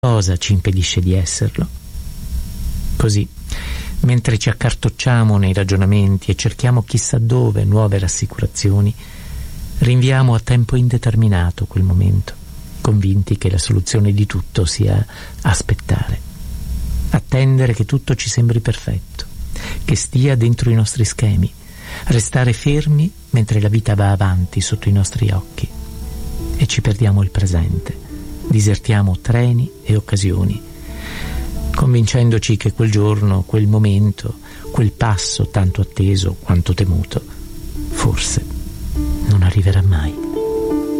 Cosa ci impedisce di esserlo? Così, mentre ci accartocciamo nei ragionamenti e cerchiamo chissà dove nuove rassicurazioni, rinviamo a tempo indeterminato quel momento, convinti che la soluzione di tutto sia aspettare, attendere che tutto ci sembri perfetto, che stia dentro i nostri schemi, restare fermi mentre la vita va avanti sotto i nostri occhi, e ci perdiamo il presente. Disertiamo treni e occasioni, convincendoci che quel giorno, quel momento, quel passo tanto atteso quanto temuto, forse non arriverà mai.